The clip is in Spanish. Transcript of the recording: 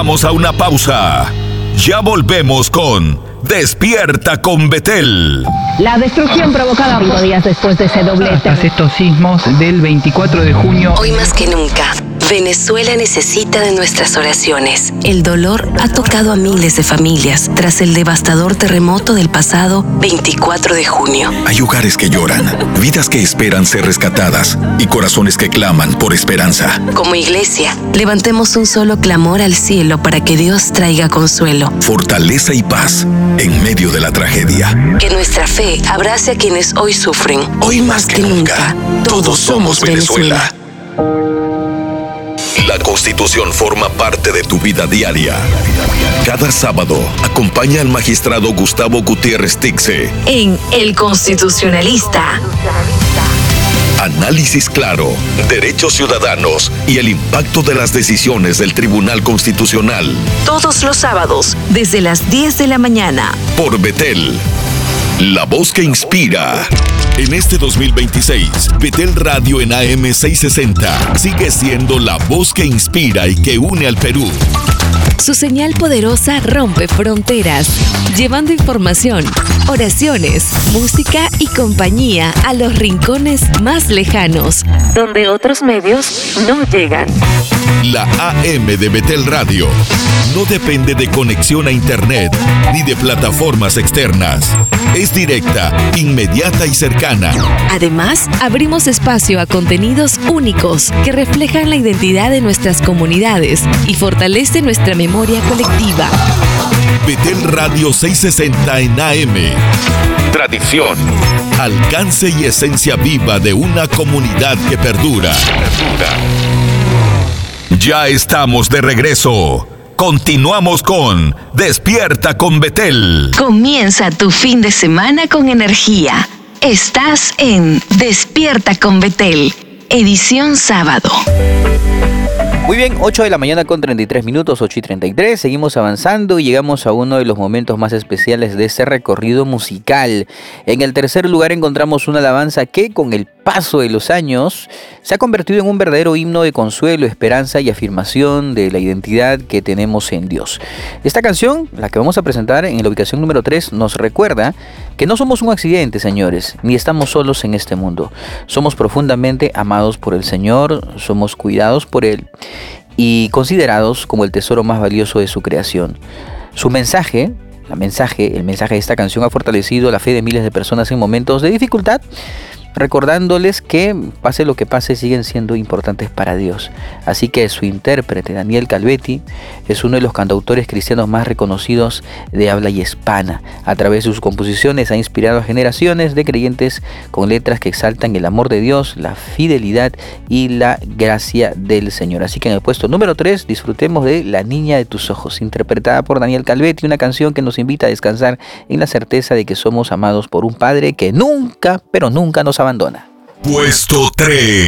Vamos a una pausa. Ya volvemos con Despierta con Betel. La destrucción provocada 5 días después de ese doblete. Tras estos sismos del 24 de junio. Hoy más que nunca, Venezuela necesita de nuestras oraciones. El dolor ha tocado a miles de familias tras el devastador terremoto del pasado 24 de junio. Hay hogares que lloran, vidas que esperan ser rescatadas y corazones que claman por esperanza. Como iglesia, levantemos un solo clamor al cielo para que Dios traiga consuelo. Fortaleza y paz en medio de la tragedia. Que nuestra fe abrace a quienes hoy sufren. Hoy más que nunca, todos somos Venezuela. La Constitución forma parte de tu vida diaria. Cada sábado, acompaña al magistrado Gustavo Gutiérrez Tixe en El Constitucionalista. Análisis claro, derechos ciudadanos y el impacto de las decisiones del Tribunal Constitucional. Todos los sábados, desde las 10 de la mañana. Por Betel, la voz que inspira. En este 2026, Betel Radio en AM 660 sigue siendo la voz que inspira y que une al Perú. Su señal poderosa rompe fronteras, llevando información, oraciones, música y compañía a los rincones más lejanos, donde otros medios no llegan. La AM de Betel Radio no depende de conexión a internet ni de plataformas externas. Es directa, inmediata y cercana. Además, abrimos espacio a contenidos únicos que reflejan la identidad de nuestras comunidades y fortalece nuestra memoria colectiva. Betel Radio 660 en AM. Tradición, alcance y esencia viva de una comunidad que perdura. Ya estamos de regreso. Continuamos con Despierta con Betel. Comienza tu fin de semana con energía. Estás en Despierta con Betel, edición sábado. Muy bien, 8 de la mañana con 33 minutos, 8:33. Seguimos avanzando y llegamos a uno de los momentos más especiales de este recorrido musical. En el tercer lugar encontramos una alabanza que, con el paso de los años, se ha convertido en un verdadero himno de consuelo, esperanza y afirmación de la identidad que tenemos en Dios. Esta canción, la que vamos a presentar en la ubicación número 3, nos recuerda que no somos un accidente, señores, ni estamos solos en este mundo. Somos profundamente amados por el Señor, somos cuidados por Él y considerados como el tesoro más valioso de su creación. Su mensaje, el mensaje de esta canción ha fortalecido la fe de miles de personas en momentos de dificultad, recordándoles que, pase lo que pase, siguen siendo importantes para Dios. Así que su intérprete, Daniel Calvetti, es uno de los cantautores cristianos más reconocidos de habla hispana. A través de sus composiciones ha inspirado a generaciones de creyentes con letras que exaltan el amor de Dios, la fidelidad y la gracia del Señor. Así que en el puesto número 3 disfrutemos de La Niña de tus Ojos, interpretada por Daniel Calvetti, una canción que nos invita a descansar en la certeza de que somos amados por un Padre que nunca, pero nunca nos abandona. Puesto 3.